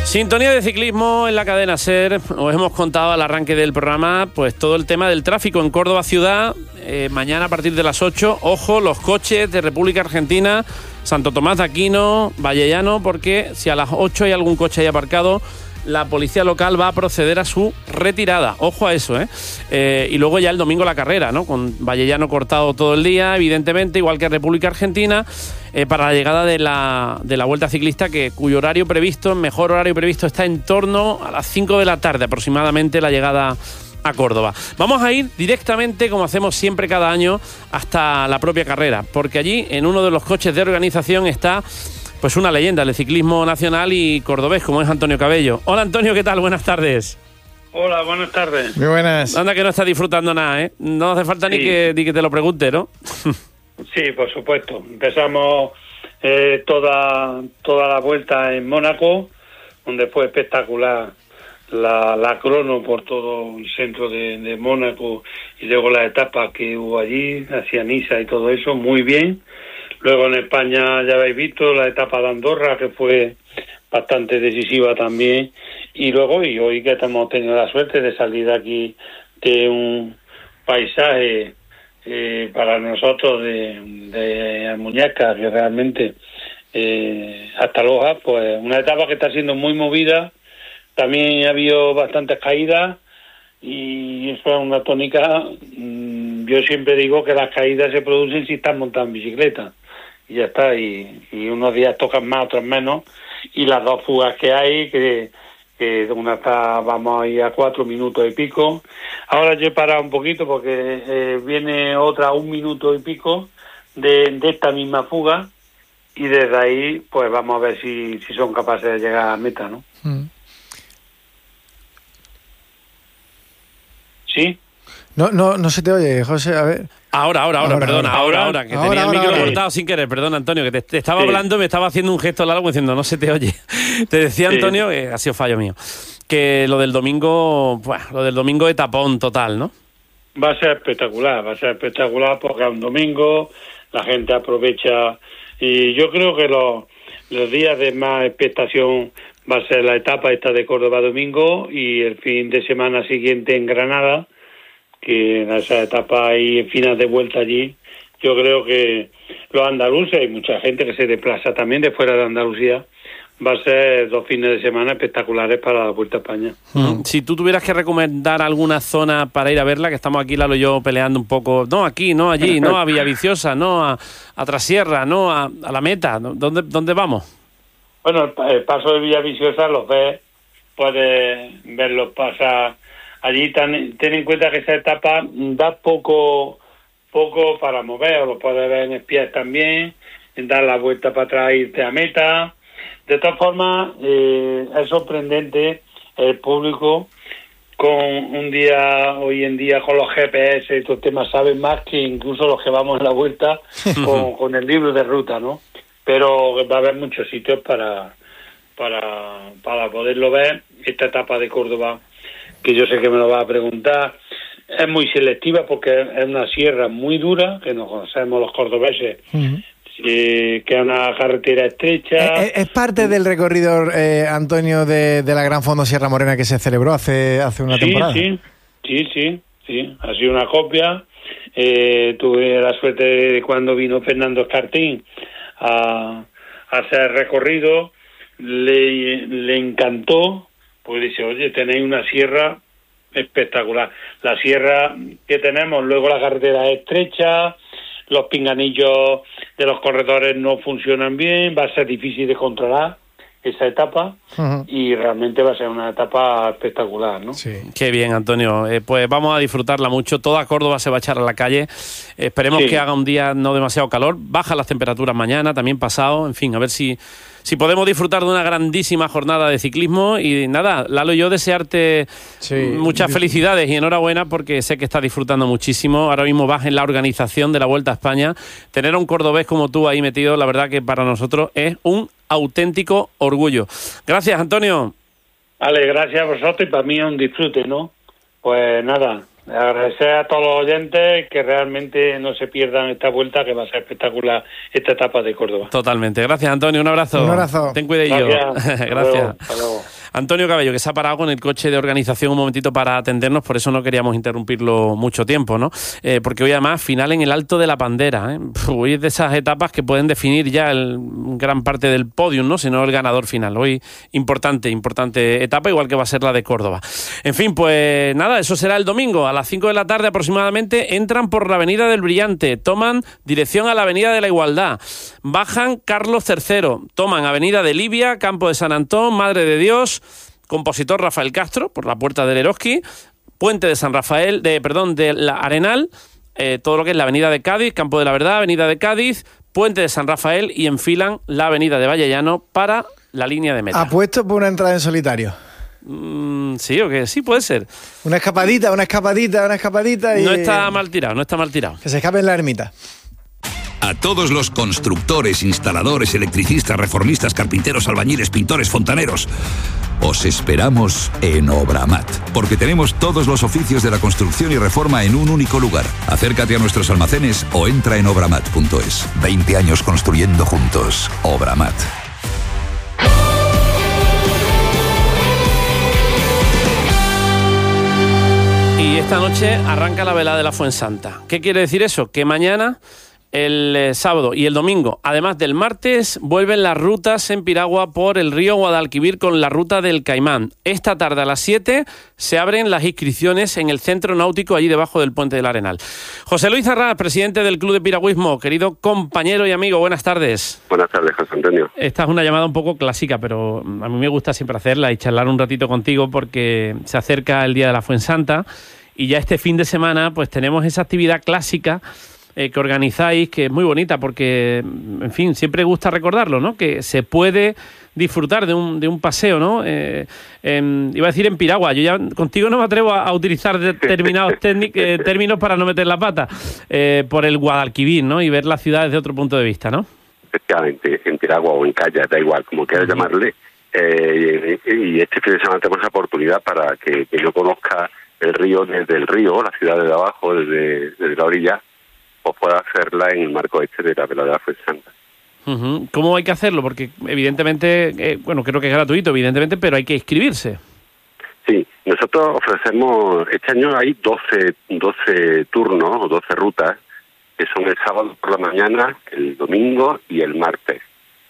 Sintonía de ciclismo en la cadena SER. Os hemos contado al arranque del programa pues todo el tema del tráfico en Córdoba ciudad. Mañana a partir de las 8, ojo, los coches de República Argentina, Santo Tomás de Aquino, Vallellano, porque si a las 8 hay algún coche ahí aparcado, la policía local va a proceder a su retirada. Ojo a eso, ¿eh? Y luego ya el domingo la carrera, ¿no? Con Vallellano cortado todo el día, evidentemente, igual que República Argentina, para la llegada de la Vuelta Ciclista, cuyo horario previsto, mejor horario previsto, está en torno a las 5 de la tarde aproximadamente, la llegada a Córdoba. Vamos a ir directamente, como hacemos siempre cada año, hasta la propia carrera, porque allí, en uno de los coches de organización, está pues una leyenda del ciclismo nacional y cordobés, como es Antonio Cabello. Hola Antonio, ¿qué tal? Buenas tardes. Hola, buenas tardes. Muy buenas. Anda que no estás disfrutando nada, ¿eh? No hace falta ni que te lo pregunte, ¿no? Sí, por supuesto. Empezamos toda la vuelta en Mónaco, donde fue espectacular la crono por todo el centro de Mónaco, y luego las etapas que hubo allí, hacia Niza y todo eso, muy bien. Luego en España ya habéis visto la etapa de Andorra, que fue bastante decisiva también. Y luego, y hoy que hemos tenido la suerte de salir de aquí de un paisaje para nosotros de Muñeca, que realmente hasta Loja, pues una etapa que está siendo muy movida. También ha habido bastantes caídas y eso es una tónica. Yo siempre digo que las caídas se producen si estás montando en bicicleta. Y ya está, y unos días tocan más, otros menos, y las dos fugas que hay, que una está, vamos a ir a 4 minutos y pico. Ahora yo he parado un poquito porque viene otra 1 minuto y pico de esta misma fuga, y desde ahí pues vamos a ver si son capaces de llegar a meta, ¿no? ¿Sí? No se te oye, José, a ver. Ahora, perdona, ahora, que tenía el micro cortado sin querer, perdona Antonio, que te estaba hablando y me estaba haciendo un gesto largo diciendo no se te oye. Te decía Antonio, que ha sido fallo mío, que lo del domingo de tapón total, ¿no? Va a ser espectacular porque es un domingo, la gente aprovecha, y yo creo que los días de más expectación va a ser la etapa esta de Córdoba domingo y el fin de semana siguiente en Granada, que en esa etapa hay finas de vuelta allí. Yo creo que los andaluces, hay mucha gente que se desplaza también de fuera de Andalucía, va a ser 2 fines de semana espectaculares para la Vuelta a España. Si tú tuvieras que recomendar alguna zona para ir a verla, que estamos aquí Lalo y yo peleando un poco, no aquí, no allí, no a Villaviciosa, no a Trasierra, no a la meta, ¿dónde vamos? Bueno, el paso de Villaviciosa los ves, puedes verlos pasar allí. Ten en cuenta que esa etapa da poco para mover, lo puedes ver en espías también, dar la vuelta para atrás e irte a meta. De todas formas, es sorprendente el público con un día, hoy en día con los GPS y estos temas, saben más que incluso los que vamos en la vuelta con el libro de ruta, ¿no? Pero va a haber muchos sitios para poderlo ver. Esta etapa de Córdoba, que yo sé que me lo va a preguntar, es muy selectiva porque es una sierra muy dura, que nos conocemos los cordobeses, que es una carretera estrecha. ¿Es parte del recorrido, Antonio, de la Gran Fondo Sierra Morena que se celebró hace una temporada? Sí, ha sido una copia. Tuve la suerte de cuando vino Fernando Escartín a hacer recorrido, le encantó, porque dice, oye, tenéis una sierra espectacular. La sierra que tenemos, luego la carretera es estrecha, los pinganillos de los corredores no funcionan bien, va a ser difícil de controlar esa etapa, y realmente va a ser una etapa espectacular, ¿no? Sí. Qué bien, Antonio. Pues vamos a disfrutarla mucho. Toda Córdoba se va a echar a la calle. Esperemos que haga un día no demasiado calor. Bajan las temperaturas mañana, también pasado. En fin, a ver si podemos disfrutar de una grandísima jornada de ciclismo. Y nada, Lalo y yo desearte muchas felicidades y enhorabuena, porque sé que estás disfrutando muchísimo. Ahora mismo vas en la organización de la Vuelta a España. Tener a un cordobés como tú ahí metido, la verdad que para nosotros es un auténtico orgullo. Gracias, Antonio. Vale, gracias a vosotros, y para mí es un disfrute, ¿no? Pues nada, agradecer a todos los oyentes que realmente no se pierdan esta vuelta, que va a ser espectacular esta etapa de Córdoba. Totalmente. Gracias, Antonio. Un abrazo. Un abrazo. Ten cuidadillo. Gracias. Gracias. Hasta luego. Antonio Cabello, que se ha parado con el coche de organización un momentito para atendernos, por eso no queríamos interrumpirlo mucho tiempo, ¿no? Porque hoy además final en el Alto de la Pandera, ¿eh? Hoy es de esas etapas que pueden definir ya gran parte del podium, ¿no? Si no el ganador final. Hoy importante etapa, igual que va a ser la de Córdoba. En fin, pues nada, eso será el domingo. A las 5 de la tarde aproximadamente entran por la Avenida del Brillante, toman dirección a la Avenida de la Igualdad, bajan Carlos III, toman Avenida de Libia, Campo de San Antón, Madre de Dios, Compositor Rafael Castro, por la Puerta del Eroski, Puente de San Rafael, de la Arenal, todo lo que es la Avenida de Cádiz, Campo de la Verdad, Avenida de Cádiz, Puente de San Rafael y enfilan la Avenida de Vallellano para la línea de meta. ¿Apuesto por una entrada en solitario? Sí, o que sí puede ser. Una escapadita y... No está mal tirado. Que se escape en la ermita. A todos los constructores, instaladores, electricistas, reformistas, carpinteros, albañiles, pintores, fontaneros, os esperamos en Obramat, porque tenemos todos los oficios de la construcción y reforma en un único lugar. Acércate a nuestros almacenes o entra en obramat.es. 20 años construyendo juntos. Obramat. Y esta noche arranca la velada de la Fuensanta. ¿Qué quiere decir eso? Que mañana, el sábado y el domingo, además del martes, vuelven las rutas en piragua por el río Guadalquivir con la ruta del Caimán. Esta tarde a las 7 se abren las inscripciones en el centro náutico allí debajo del Puente del Arenal. José Luis Arras, presidente del Club de Piragüismo, querido compañero y amigo, buenas tardes. Buenas tardes, José Antonio. Esta es una llamada un poco clásica, pero a mí me gusta siempre hacerla y charlar un ratito contigo porque se acerca el Día de la Fuensanta y ya este fin de semana pues tenemos esa actividad clásica que organizáis, que es muy bonita porque, en fin, siempre gusta recordarlo, ¿no? Que se puede disfrutar de un paseo, ¿no? Iba a decir en piragua, yo ya contigo no me atrevo a utilizar determinados términos para no meter la pata, por el Guadalquivir, ¿no? Y ver la ciudad desde otro punto de vista, ¿no? Efectivamente, en piragua o en kayak, da igual, como quieras llamarle, y este fin de semana tenemos esa oportunidad para que yo conozca el río desde el río, la ciudad de abajo, desde la orilla, pues pueda hacerla en el marco de la velada de la Fuensanta. ¿Cómo hay que hacerlo? Porque evidentemente, creo que es gratuito, evidentemente, pero hay que inscribirse. Sí, nosotros ofrecemos, este año hay 12 turnos o 12 rutas, que son el sábado por la mañana, el domingo y el martes,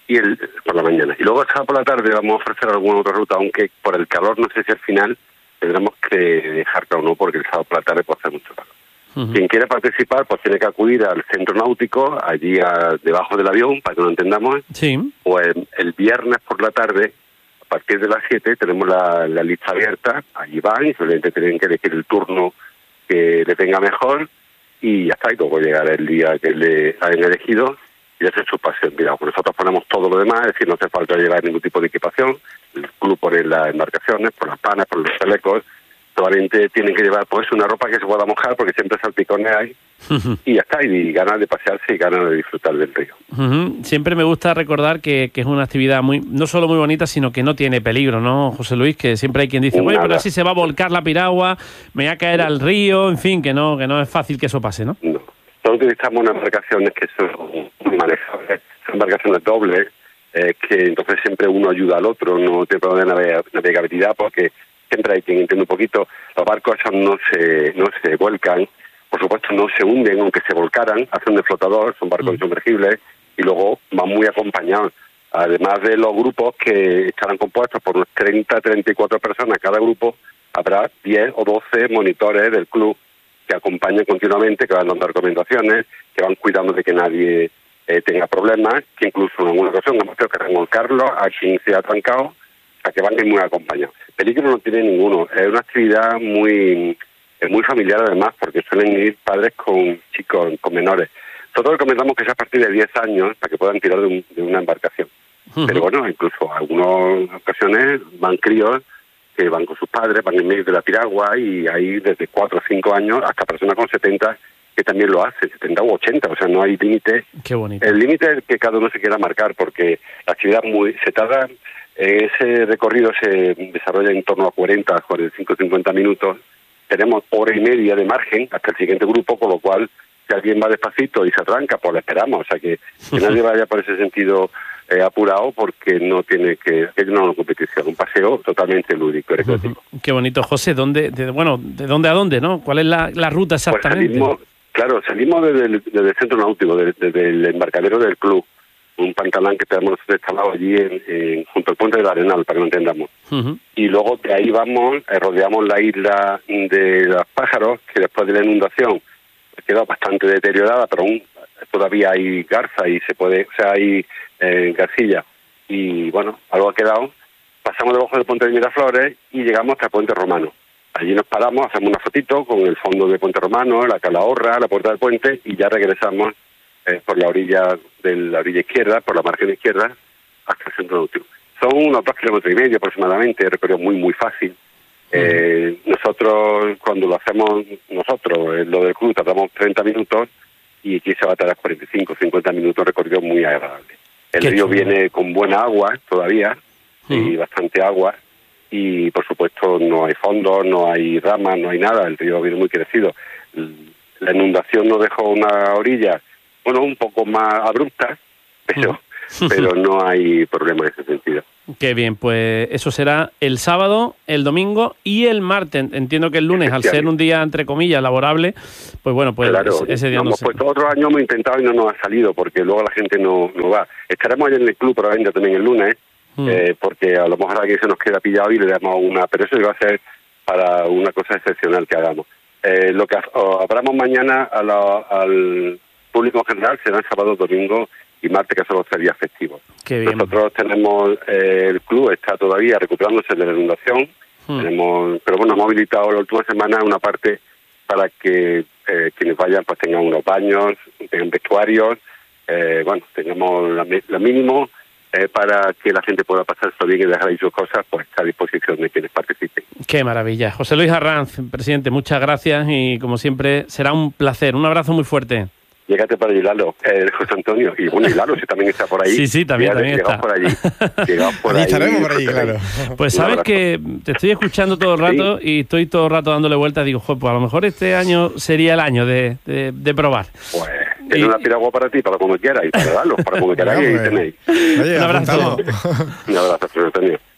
por la mañana. Y luego el sábado por la tarde vamos a ofrecer alguna otra ruta, aunque por el calor no sé si al final tendremos que dejarla o no, porque el sábado por la tarde puede hacer mucho calor. Quien quiera participar, pues tiene que acudir al centro náutico, allí debajo del avión, para que lo entendamos. Sí. O el viernes por la tarde, a partir de las 7, tenemos la lista abierta. Allí van y solamente tienen que elegir el turno que le venga mejor y ya está. Y luego llegará el día que le hayan elegido y hacer su paseo en piragua. Nosotros ponemos todo lo demás, es decir, no hace falta llevar ningún tipo de equipación. El club pone las embarcaciones, por las panas, por los chalecos. Solamente tienen que llevar pues una ropa que se pueda mojar porque siempre salpicones hay y ya está, y ganas de pasearse y ganas de disfrutar del río. Siempre me gusta recordar que es una actividad no solo muy bonita, sino que no tiene peligro, ¿no, José Luis? Que siempre hay quien dice, bueno, pero así se va a volcar la piragua, me voy a caer al río, en fin, que no es fácil que eso pase, ¿no? No, solo utilizamos unas embarcaciones que son muy manejables, son embarcaciones dobles, que entonces siempre uno ayuda al otro, no te problema de navegabilidad porque siempre hay quien entiende un poquito. Los barcos esos no se vuelcan, por supuesto no se hunden, aunque se volcaran, hacen de flotador, son barcos insumergibles y luego van muy acompañados. Además de los grupos que estarán compuestos por unos 30-34 personas cada grupo, habrá 10 o 12 monitores del club que acompañan continuamente, que van dando recomendaciones, que van cuidando de que nadie tenga problemas, que incluso en alguna ocasión hemos tenido que remolcarlo a quien se ha trancado, a que van muy acompañados. Peligro no tiene ninguno, es una actividad muy familiar además, porque suelen ir padres con chicos, con menores. Nosotros recomendamos que sea a partir de 10 años para que puedan tirar de una embarcación. Pero bueno, incluso en algunas ocasiones van críos que van con sus padres, van en medio de la piragua y hay desde 4 o 5 años hasta personas con 70 que también lo hacen, 70 u 80, o sea, no hay límite. Qué bonito. El límite es que cada uno se quiera marcar, porque la actividad se tarda. Ese recorrido se desarrolla en torno a 40, 45, 50 minutos. Tenemos hora y media de margen hasta el siguiente grupo, con lo cual, si alguien va despacito y se arranca, pues le esperamos. O sea, que nadie vaya por ese sentido apurado porque no tiene que es una competición, un paseo totalmente lúdico y recreativo. Qué bonito, José. ¿De dónde a dónde, no? ¿Cuál es la ruta exactamente? Pues salimos desde el centro náutico, desde el embarcadero del club, un pantalón que tenemos nosotros instalado allí junto al puente del Arenal, para que lo entendamos. Y luego de ahí vamos, rodeamos la isla de los pájaros, que después de la inundación ha quedado bastante deteriorada, pero aún todavía hay garza y hay garcilla. Y bueno, algo ha quedado. Pasamos debajo del puente de Miraflores y llegamos hasta el puente Romano. Allí nos paramos, hacemos una fotito con el fondo del puente Romano, la Calahorra, la puerta del puente, y ya regresamos por la orilla izquierda, por la margen izquierda, hasta el centro náutico. Son unos 2,5 kilómetros aproximadamente, recorrido muy, muy fácil. Nosotros, cuando lo hacemos lo del club, tardamos 30 minutos y aquí se va a tardar 45, 50 minutos, recorrido muy agradable. El río viene con buena agua todavía, y bastante agua, y por supuesto no hay fondos, no hay ramas, no hay nada, el río viene muy crecido. La inundación nos dejó una orilla, un poco más abrupta, pero no hay problema en ese sentido. Qué bien, pues eso será el sábado, el domingo y el martes. Entiendo que el lunes, al ser un día, entre comillas, laborable, pues bueno, pues claro, ese día otros años hemos intentado y no nos ha salido, porque luego la gente no va. Estaremos allá en el club probablemente también el lunes, porque a lo mejor alguien se nos queda pillado y le damos pero eso va a ser para una cosa excepcional que hagamos. Lo que abramos mañana al público en general será el sábado, domingo y martes, que son los 3 días festivos. Qué bien. Nosotros tenemos, el club está todavía recuperándose de la inundación, pero bueno, hemos habilitado la última semana una parte para que quienes vayan pues tengan unos baños, tengan vestuarios, tengamos lo mínimo para que la gente pueda pasarse bien y dejar ahí sus cosas, pues está a disposición de quienes participen. Qué maravilla. José Luis Arranz, presidente, muchas gracias y como siempre será un placer. Un abrazo muy fuerte. Llégate para allí, Lalo, José Antonio. Y bueno, y Lalo, si también está por ahí. Sí, también está. Por allí. Llegamos por ahí. Estaremos por allí, claro. Pues sabes que te estoy escuchando todo el rato y estoy todo el rato dándole vueltas. Digo, pues a lo mejor este año sería el año de probar. Pues tiene una piragua para ti, para como quieras, y para Lalo, para como quieras, y tenéis. Oye, un abrazo. Un abrazo, José Antonio.